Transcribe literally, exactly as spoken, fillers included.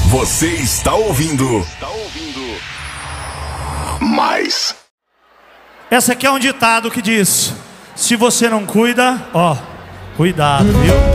Você está ouvindo. Está ouvindo. Mais. Essa aqui é um ditado que diz: se você não cuida, ó, cuidado, viu?